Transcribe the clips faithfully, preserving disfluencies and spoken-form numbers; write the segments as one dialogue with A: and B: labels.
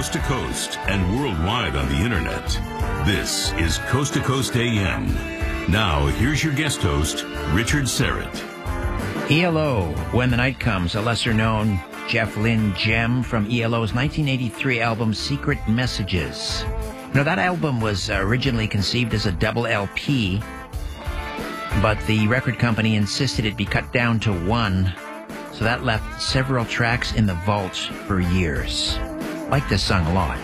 A: coast to coast and worldwide on the internet. This is Coast to Coast A M. Now, here's your guest host, Richard Syrett.
B: E L O, When the Night Comes, a lesser-known Jeff Lynne gem from E L O's nineteen eighty-three album Secret Messages. You know, that album was originally conceived as a double L P, but the record company insisted it be cut down to one, so that left several tracks in the vault for years. I like this song a lot.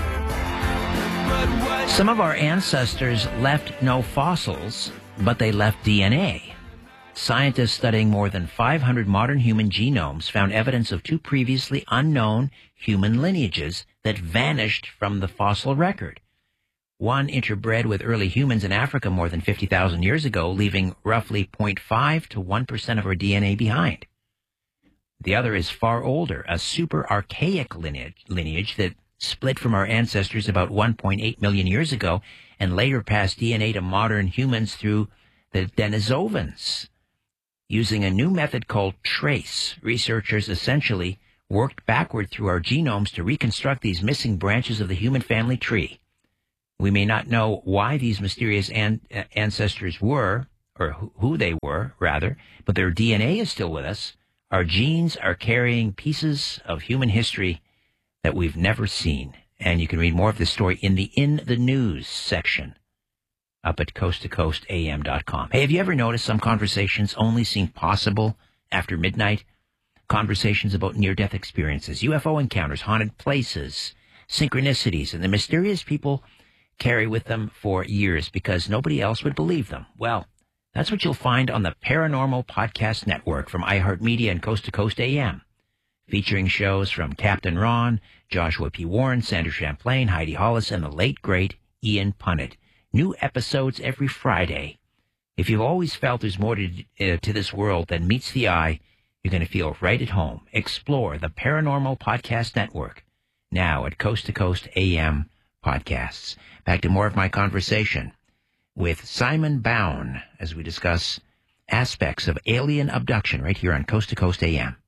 B: Some of our ancestors left no fossils, but they left D N A. Scientists studying more than five hundred modern human genomes found evidence of two previously unknown human lineages that vanished from the fossil record. One interbred with early humans in Africa more than fifty thousand years ago, leaving roughly zero point five to one percent of our D N A behind. The other is far older, a super archaic lineage, lineage that split from our ancestors about one point eight million years ago and later passed D N A to modern humans through the Denisovans. Using a new method called TRACE, researchers essentially worked backward through our genomes to reconstruct these missing branches of the human family tree. We may not know why these mysterious an- ancestors were, or who they were, rather, but their D N A is still with us. Our genes are carrying pieces of human history that we've never seen. And you can read more of this story in the In the News section up at coast to coast a m dot com. Hey, have you ever noticed some conversations only seem possible after midnight? Conversations about near-death experiences, U F O encounters, haunted places, synchronicities, and the mysterious people carry with them for years because nobody else would believe them. Well, that's what you'll find on the Paranormal Podcast Network from iHeartMedia and Coast to Coast A M, featuring shows from Captain Ron, Joshua P. Warren, Sandra Champlain, Heidi Hollis, and the late, great Ian Punnett. New episodes every Friday. If you've always felt there's more to, uh, to this world than meets the eye, you're going to feel right at home. Explore the Paranormal Podcast Network, now at Coast to Coast A M Podcasts. Back to more of my conversation with Simon Bown as we discuss aspects of alien abduction right here on Coast to Coast A M.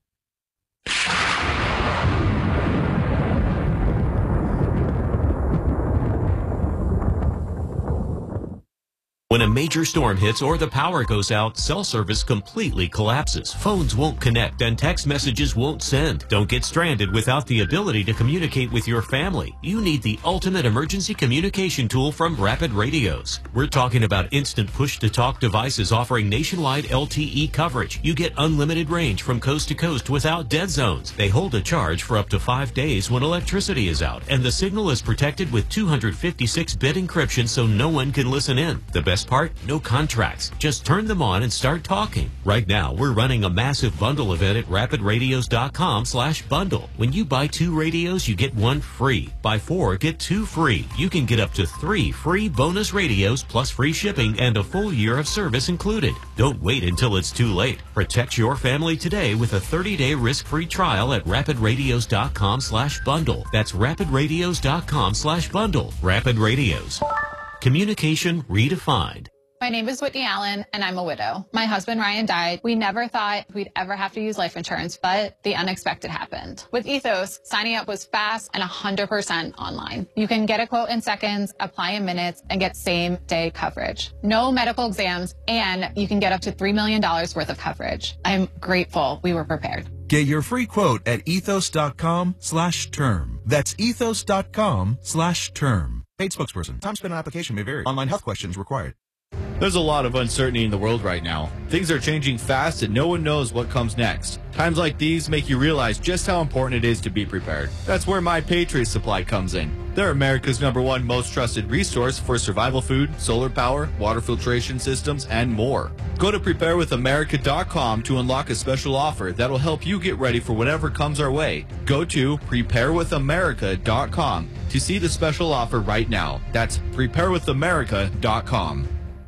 C: When a major storm hits or the power goes out, cell service completely collapses. Phones won't connect and text messages won't send. Don't get stranded without the ability to communicate with your family. You need the ultimate emergency communication tool from Rapid Radios. We're talking about instant push-to-talk devices offering nationwide L T E coverage. You get unlimited range from coast to coast without dead zones. They hold a charge for up to five days when electricity is out, and the signal is protected with two fifty-six bit encryption so no one can listen in. The best part? No contracts. Just turn them on and start talking. Right now, we're running a massive bundle event at rapid radios dot com slash bundle. When you buy two radios, you get one free. Buy four, get two free. You can get up to three free bonus radios plus free shipping and a full year of service included. Don't wait until it's too late. Protect your family today with a thirty-day risk-free trial at rapid radios dot com slash bundle. That's rapid radios dot com slash bundle. Rapid Radios. Communication redefined.
D: My name is Whitney Allen, and I'm a widow. My husband, Ryan, died. We never thought we'd ever have to use life insurance, but the unexpected happened. With Ethos, signing up was fast and one hundred percent online. You can get a quote in seconds, apply in minutes, and get same-day coverage. No medical exams, and you can get up to three million dollars worth of coverage. I'm grateful we were prepared.
E: Get your free quote at ethos dot com slash term. That's ethos dot com slash term. Paid spokesperson. Time spent on application may vary. Online health questions required.
F: There's a lot of uncertainty in the world right now. Things are changing fast and no one knows what comes next. Times like these make you realize just how important it is to be prepared. That's where My Patriot Supply comes in. They're America's number one most trusted resource for survival food, solar power, water filtration systems, and more. Go to prepare with america dot com to unlock a special offer that'll help you get ready for whatever comes our way. Go to prepare with america dot com to see the special offer right now. That's prepare with america dot com.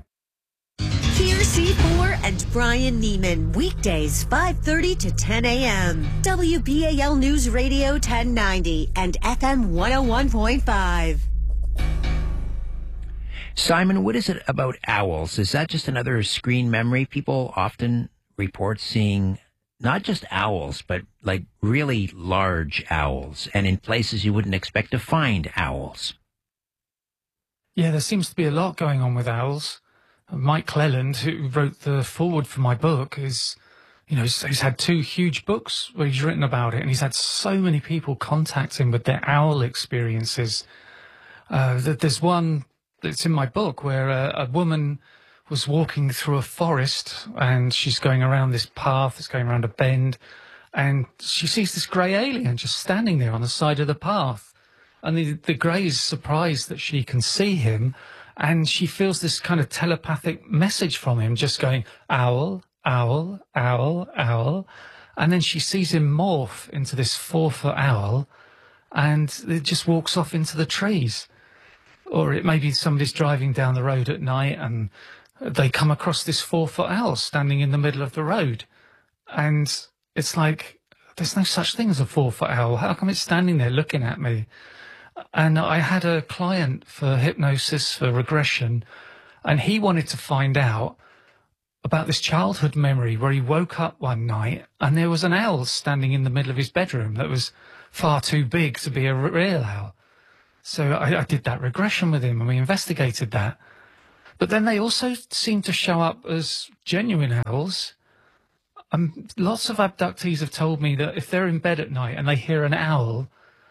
G: Here's C four and Brian Neiman, weekdays five thirty to ten a.m. W B A L News Radio ten ninety and F M one oh one point five.
B: Simon, what is it about owls? Is that just another screen memory? People often report seeing not just owls, but like really large owls, and in places you wouldn't expect to find owls.
H: Yeah, there seems to be a lot going on with owls. Mike Cleland, who wrote the foreword for my book, is, you know, he's, he's had two huge books where he's written about it, and he's had so many people contact him with their owl experiences. Uh, there's one that's in my book where a, a woman was walking through a forest, and she's going around this path, it's going around a bend, and she sees this grey alien just standing there on the side of the path. And the, the grey is surprised that she can see him, and she feels this kind of telepathic message from him, just going, owl, owl, owl, owl. And then she sees him morph into this four-foot owl, and it just walks off into the trees. Or it may be somebody's driving down the road at night, and they come across this four-foot owl standing in the middle of the road. And it's like, there's no such thing as a four-foot owl. How come it's standing there looking at me? And I had a client for hypnosis, for regression, and he wanted to find out about this childhood memory where he woke up one night and there was an owl standing in the middle of his bedroom that was far too big to be a real owl. So I, I did that regression with him, and we investigated that. But then they also seem to show up as genuine owls. Um, lots of abductees have told me that if they're in bed at night and they hear an owl,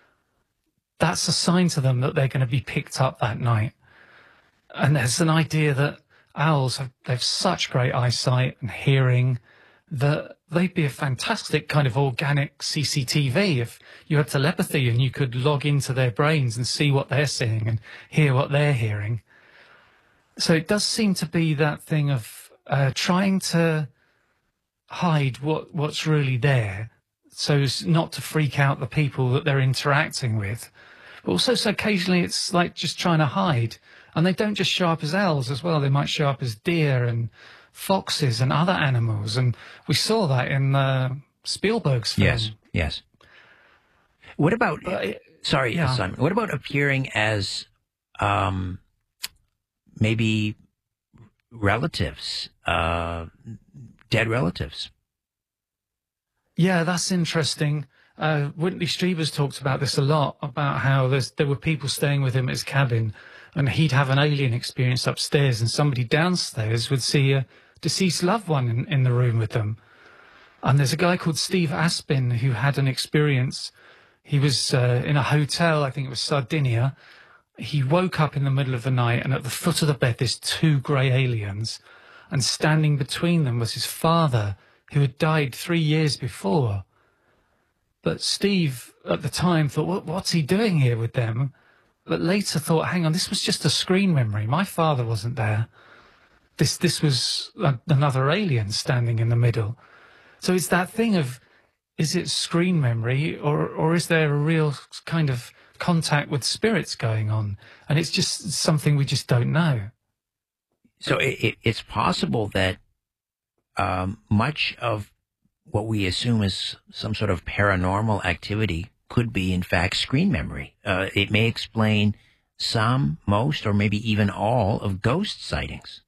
H: that's a sign to them that they're going to be picked up that night. And there's an idea that owls have, they have such great eyesight and hearing that they'd be a fantastic kind of organic C C T V if you had telepathy and you could log into their brains and see what they're seeing and hear what they're hearing. So it does seem to be that thing of uh, trying to hide what, what's really there, so as not to freak out the people that they're interacting with. But also, so occasionally it's like just trying to hide. And they don't just show up as owls as well. They might show up as deer and foxes and other animals. And we saw that in uh, Spielberg's film.
B: Yes, yes. What about,
H: it,
B: sorry,
H: yeah.
B: Simon, what about appearing as um, maybe relatives, uh, dead relatives?
H: Yeah, that's interesting. Uh, Whitley Strieber's talked about this a lot, about how there's, there were people staying with him at his cabin, and he'd have an alien experience upstairs, and somebody downstairs would see a deceased loved one in, in the room with them. And there's a guy called Steve Aspin who had an experience. He was uh, in a hotel, I think it was Sardinia. He woke up in the middle of the night, and at the foot of the bed there's two grey aliens, and standing between them was his father, who had died three years before. But Steve, at the time, thought, what, what's he doing here with them? But later thought, hang on, this was just a screen memory. My father wasn't there. This this was a, another alien standing in the middle. So it's that thing of, is it screen memory, or, or is there a real kind of contact with spirits going on? And it's just something we just don't know.
B: So it, it, it's possible that um, much of what we assume is some sort of paranormal activity could be, in fact, screen memory. Uh, it may explain some, most, or maybe even all of ghost sightings.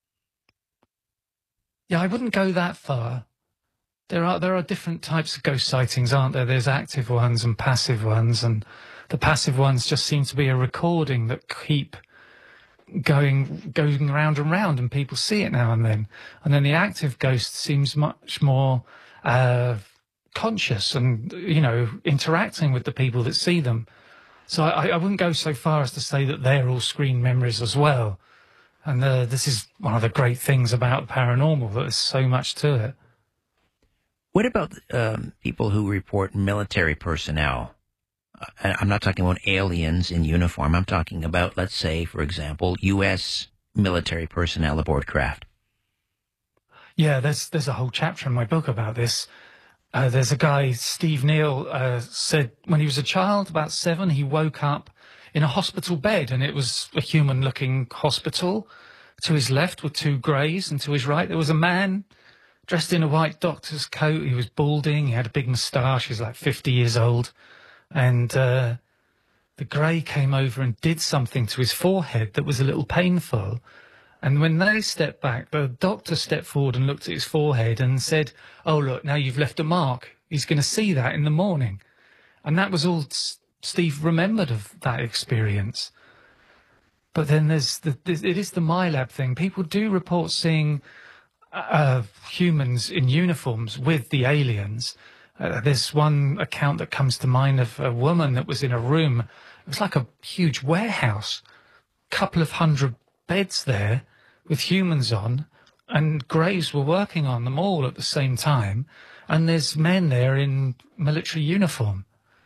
H: Yeah, I wouldn't go that far. There are there are different types of ghost sightings, aren't there? There's active ones and passive ones, and the passive ones just seem to be a recording that keep going going round and round, and people see it now and then. And then the active ghost seems much more uh, conscious and, you know, interacting with the people that see them. So I, I wouldn't go so far as to say that they're all screen memories as well. And uh, this is one of the great things about the paranormal, that there's so much to it.
B: What about um, people who report military personnel? Uh, I'm not talking about aliens in uniform. I'm talking about, let's say, for example, U S military personnel aboard craft.
H: Yeah, there's there's a whole chapter in my book about this. Uh, there's a guy, Steve Neal, uh, said when he was a child, about seven, he woke up in a hospital bed, and it was a human-looking hospital. To his left were two greys, and to his right there was a man dressed in a white doctor's coat. He was balding, he had a big moustache, he was like fifty years old. And uh, the grey came over and did something to his forehead that was a little painful. And when they stepped back, the doctor stepped forward and looked at his forehead and said, oh, look, now you've left a mark. He's going to see that in the morning. And that was all S- Steve remembered of that experience. But then there's the, it is the MyLab thing. People do report seeing uh, humans in uniforms with the aliens. Uh, there's one account that comes to mind of a woman that was in a room. It was like a huge warehouse, couple of hundred beds there with humans on, and Greys were working on them all at the same time. And there's men there in military uniform.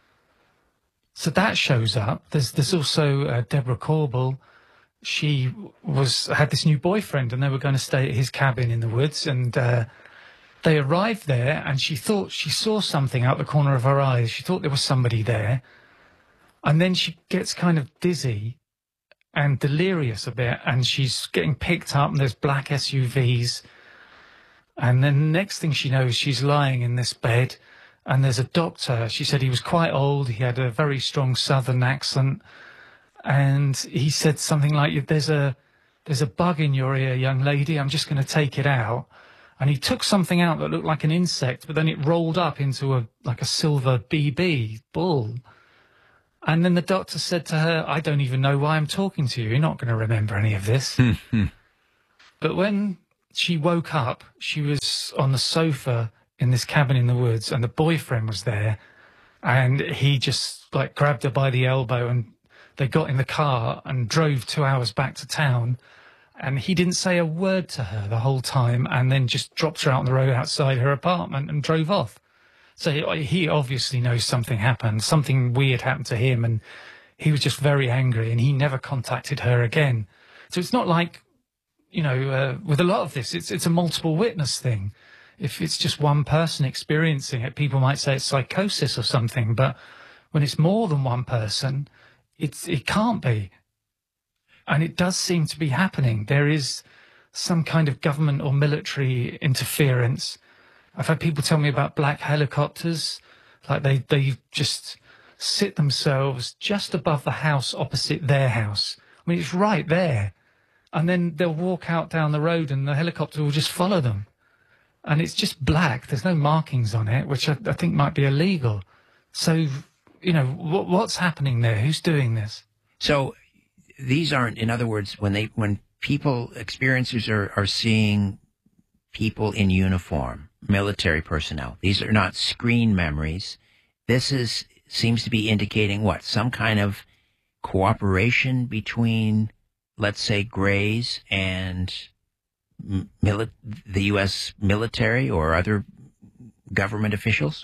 H: So that shows up. There's there's also uh, Deborah Corbell. She was had this new boyfriend, and they were going to stay at his cabin in the woods. And uh, they arrived there, and she thought she saw something out the corner of her eyes. She thought there was somebody there. And then she gets kind of dizzy and delirious a bit, and she's getting picked up, and there's black S U Vs. And then the next thing she knows, she's lying in this bed, and there's a doctor. She said he was quite old. He had a very strong southern accent. And he said something like, there's a there's a bug in your ear, young lady. I'm just going to take it out. And he took something out that looked like an insect, but then it rolled up into a like a silver B B ball. And then the doctor said to her, I don't even know why I'm talking to you. You're not going to remember any of this. But when she woke up, she was on the sofa in this cabin in the woods, and the boyfriend was there. And he just like grabbed her by the elbow, and they got in the car and drove two hours back to town. And he didn't say a word to her the whole time, and then just dropped her out on the road outside her apartment and drove off. So he, he obviously knows something happened, something weird happened to him, and he was just very angry, and he never contacted her again. So it's not like, you know, uh, with a lot of this, it's it's a multiple witness thing. If it's just one person experiencing it, people might say it's psychosis or something, but when it's more than one person, it's it can't be. And it does seem to be happening. There is some kind of government or military interference. I've had people tell me about black helicopters, like they, they just sit themselves just above the house opposite their house. I mean, it's right there. And then they'll walk out down the road and the helicopter will just follow them. And it's just black. There's no markings on it, which I, I think might be illegal. So, you know, what, what's happening there? Who's doing this?
B: So these aren't, in other words, when they when people, experiencers are, are seeing people in uniform, military personnel, these are not screen memories. This is seems to be indicating what? Some kind of cooperation between, let's say, Greys and mili- the U S military or other government officials?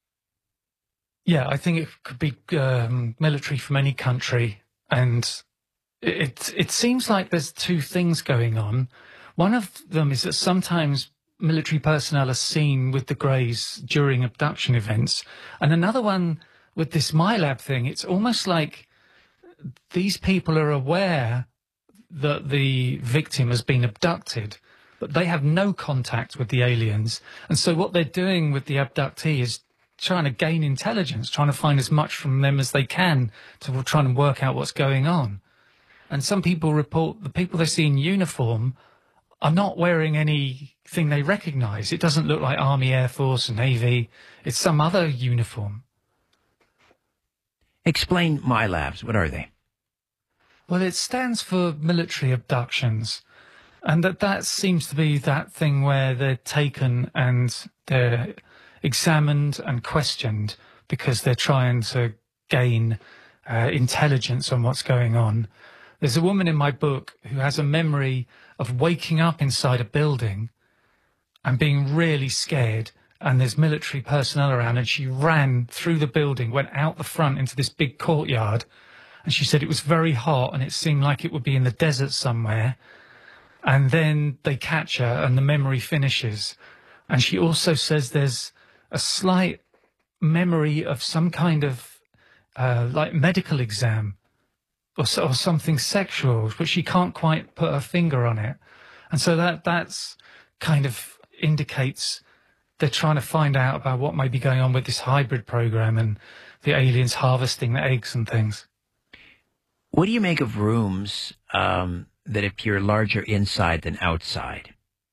H: Yeah, I think it could be um, military from any country. And it it seems like there's two things going on. One of them is that sometimes military personnel are seen with the Greys during abduction events. And another one with this MyLab thing, it's almost like these people are aware that the victim has been abducted, but they have no contact with the aliens. And so what they're doing with the abductee is trying to gain intelligence, trying to find as much from them as they can to try and work out what's going on. And some people report the people they see in uniform are not wearing anything they recognize. It doesn't look like Army, Air Force, Navy. It's some other uniform.
B: Explain MyLabs. What are they?
H: Well, it stands for military abductions. And that, that seems to be that thing where they're taken and they're examined and questioned because they're trying to gain uh, intelligence on what's going on. There's a woman in my book who has a memory of waking up inside a building and being really scared, and there's military personnel around, and she ran through the building, went out the front into this big courtyard, and she said it was very hot and it seemed like it would be in the desert somewhere. And then they catch her and the memory finishes. And she also says there's a slight memory of some kind of uh, like medical exam or, or something sexual, but she can't quite put her finger on it. And so that that's kind of indicates they're trying to find out about what may be going on with this hybrid program and the aliens harvesting the eggs and things.
B: What do you make of rooms um, that appear larger inside than outside.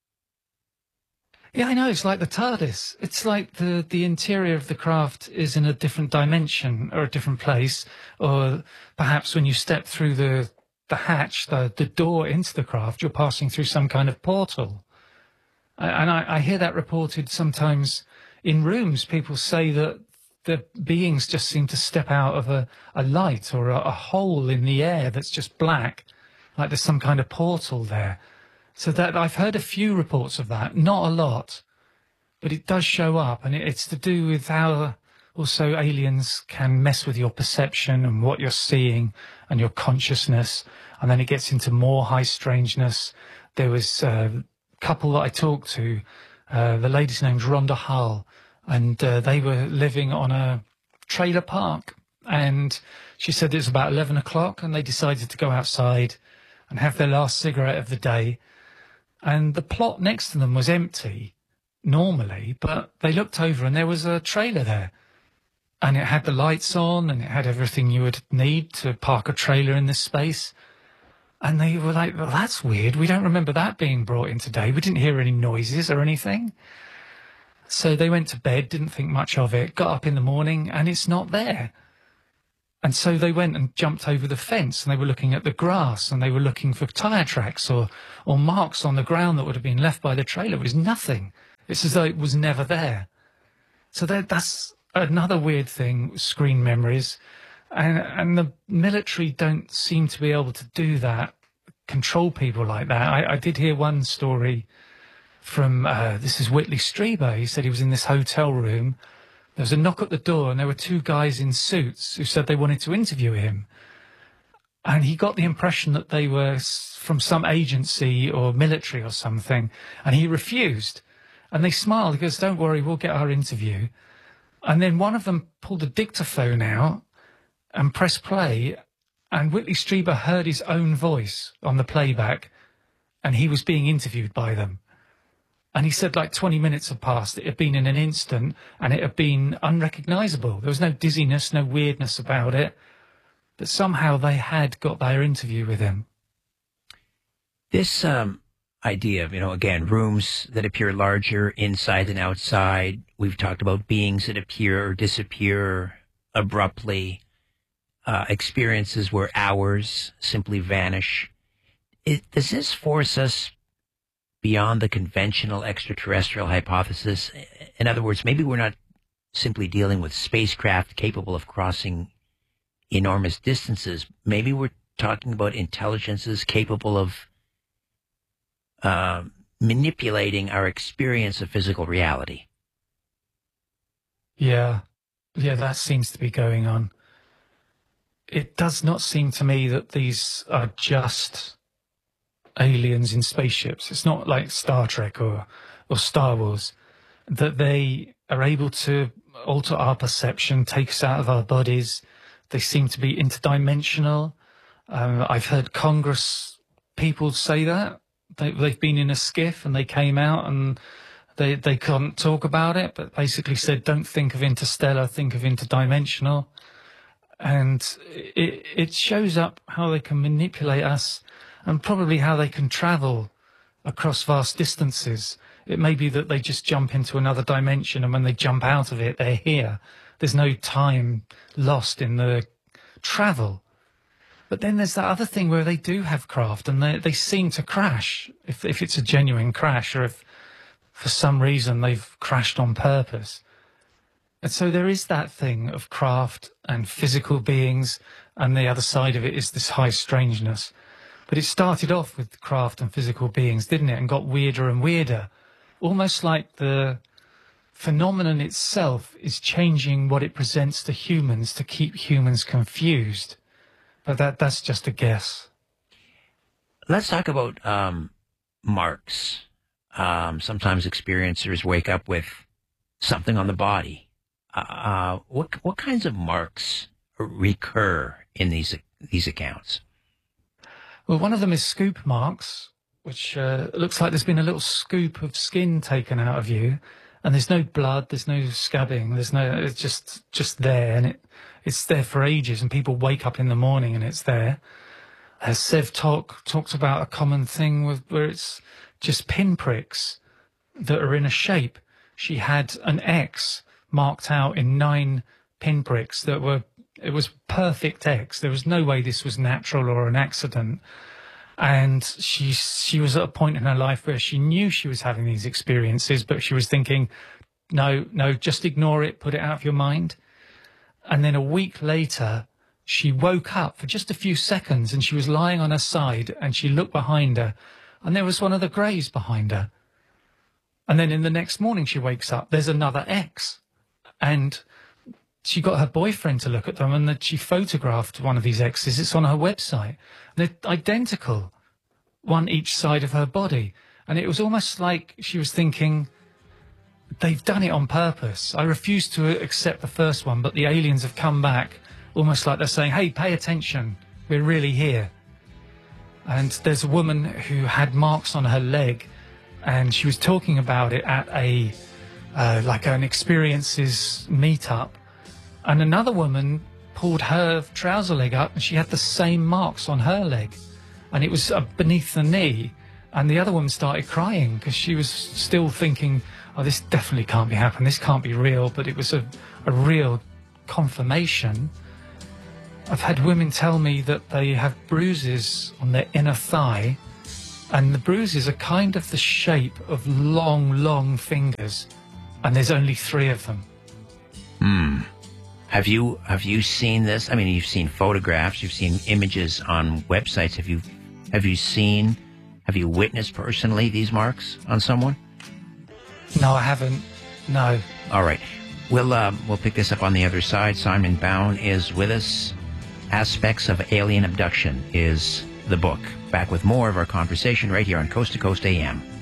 H: Yeah, I know. It's like the TARDIS. It's like the, the interior of the craft is in a different dimension or a different place. Or perhaps when you step through the, the hatch, the, the door into the craft, you're passing through some kind of portal. And I, I hear that reported sometimes in rooms. People say that the beings just seem to step out of a, a light or a, a hole in the air that's just black, like there's some kind of portal there. So that I've heard a few reports of that, not a lot, but it does show up, and it, it's to do with how also aliens can mess with your perception and what you're seeing and your consciousness, and then it gets into more high strangeness. There was a couple that I talked to, uh, the lady's name's Rhonda Hull, and uh, they were living on a trailer park, and she said it was about eleven o'clock, and they decided to go outside and have their last cigarette of the day. And the plot next to them was empty, normally, but they looked over and there was a trailer there. And it had the lights on and it had everything you would need to park a trailer in this space. And they were like, well, that's weird. We don't remember that being brought in today. We didn't hear any noises or anything. So they went to bed, didn't think much of it, got up in the morning and it's not there. And so they went and jumped over the fence and they were looking at the grass and they were looking for tyre tracks or, or marks on the ground that would have been left by the trailer. It was nothing. It's as though it was never there. So that, that's another weird thing, screen memories. And, and the military don't seem to be able to do that, control people like that. I, I did hear one story from, uh, this is Whitley Strieber. He said he was in this hotel room. There was a knock at the door and there were two guys in suits who said they wanted to interview him. And he got the impression that they were from some agency or military or something. And he refused. And they smiled. He goes, don't worry, we'll get our interview. And then one of them pulled a dictaphone out and pressed play. And Whitley Strieber heard his own voice on the playback. And he was being interviewed by them. And he said like twenty minutes had passed. It had been in an instant and it had been unrecognisable. There was no dizziness, no weirdness about it. But somehow they had got their interview with him.
B: This um, idea of, you know, again, rooms that appear larger inside than outside. We've talked about beings that appear or disappear abruptly. Uh, experiences where hours simply vanish. It, does this force us beyond the conventional extraterrestrial hypothesis? In other words, maybe we're not simply dealing with spacecraft capable of crossing enormous distances. Maybe we're talking about intelligences capable of uh, manipulating our experience of physical reality.
H: Yeah, yeah, that seems to be going on. It does not seem to me that these are just aliens in spaceships. It's not like Star Trek or, or Star Wars, that they are able to alter our perception, take us out of our bodies. They seem to be interdimensional. Um, I've heard Congress people say that. They, they've been in a skiff and they came out and they, they couldn't talk about it, but basically said, don't think of interstellar, think of interdimensional. And it, it shows up how they can manipulate us and probably how they can travel across vast distances. It may be that they just jump into another dimension and when they jump out of it, they're here. There's no time lost in the travel. But then there's that other thing where they do have craft and they, they seem to crash, if, if it's a genuine crash or if for some reason they've crashed on purpose. And so there is that thing of craft and physical beings, and the other side of it is this high strangeness. But it started off with craft and physical beings, didn't it? And got weirder and weirder. Almost like the phenomenon itself is changing what it presents to humans to keep humans confused. But that that's just a guess.
B: Let's talk about um, marks. Um, sometimes experiencers wake up with something on the body. Uh, what what kinds of marks recur in these these accounts?
H: Well, one of them is scoop marks, which uh, looks like there's been a little scoop of skin taken out of you, and there's no blood, there's no scabbing, there's no, it's just just there, and it it's there for ages, and people wake up in the morning and it's there. Uh, Sev Talk talked about a common thing with where it's just pinpricks that are in a shape. She had an X marked out in nine pinpricks that were, it was perfect X. There was no way this was natural or an accident. And she, she was at a point in her life where she knew she was having these experiences, but she was thinking, no, no, just ignore it, put it out of your mind. And then a week later, she woke up for just a few seconds and she was lying on her side and she looked behind her and there was one of the greys behind her. And then in the next morning she wakes up, there's another X. And she got her boyfriend to look at them and that she photographed one of these X's. It's on her website. They're identical, one each side of her body. And it was almost like she was thinking, they've done it on purpose. I refuse to accept the first one, but the aliens have come back almost like they're saying, hey, pay attention. We're really here. And there's a woman who had marks on her leg and she was talking about it at a, uh, like an experiences meetup. And another woman pulled her trouser leg up and she had the same marks on her leg. And it was uh, beneath the knee. And the other woman started crying because she was still thinking, oh, this definitely can't be happening. This can't be real. But it was a, a real confirmation. I've had women tell me that they have bruises on their inner thigh. And the bruises are kind of the shape of long, long fingers. And there's only three of them.
B: Hmm. Have you have you seen this? I mean, you've seen photographs, you've seen images on websites. Have you have you seen, have you witnessed personally these marks on someone?
H: No, I haven't. No.
B: All right. We'll um, we'll pick this up on the other side. Simon Bown is with us. Aspects of Alien Abduction is the book. Back with more of our conversation right here on Coast to Coast A M.